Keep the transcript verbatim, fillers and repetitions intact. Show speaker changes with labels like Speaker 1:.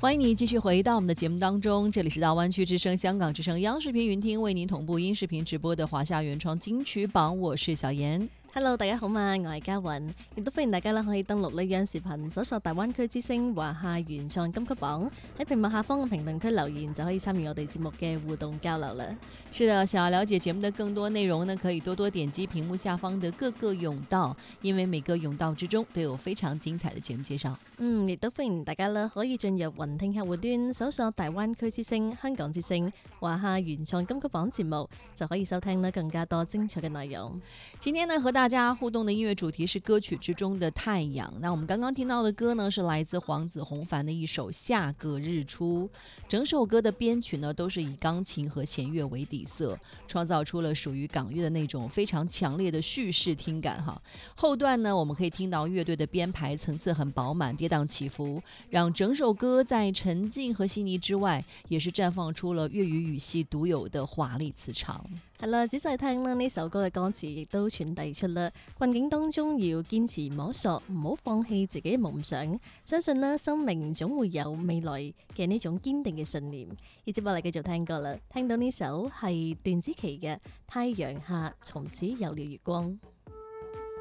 Speaker 1: 欢迎你继续回到我们的节目当中，这里是大湾区之声、香港之声、央视频云听为您同步音视频直播的華夏原創金曲榜，我是小妍。
Speaker 2: Hello， 大家好嘛，我係嘉雲，亦都歡迎大家啦，可以登錄呢央視頻搜索大灣區之聲華夏原創金曲榜，喺屏幕下方嘅評論區留言就可以參與我哋節目嘅互動交流啦。
Speaker 1: 是的，想要了解節目的更多內容呢，可以多多點擊屏幕下方的各個甬道，因為每個甬道之中都有非常精彩的節目介紹。
Speaker 2: 嗯，亦都歡迎大家啦，可以進入雲聽客戶端搜索大灣區之聲、香港之聲、華夏原創金曲榜節目，就可以收聽呢更加多精彩嘅內容。
Speaker 1: 今天呢，和大家互動的音樂主題是歌曲之中的太陽。那我們剛剛聽到的歌呢，是來自黃子弘凡的一首《下個日出》。整首歌的編曲呢，都是以鋼琴和弦樂為底色，創造出了屬於港樂的那種非常強烈的敘事聽感哈。後段呢，我們可以聽到樂隊的編排層次很飽滿，跌宕起伏，讓整首歌在沉靜和細膩之外，也是綻放出了粵語語系獨有的華麗磁場。
Speaker 2: 係啦，仔細聽啦，呢首歌嘅歌詞亦都傳遞出啦，困境當中要堅持摸索，唔好放棄自己嘅夢想，相信啦，生命總會有未來嘅呢種堅定嘅信念。而接落嚟繼續聽歌啦，聽到呢首係段子琪嘅《太陽下從此有了月光》。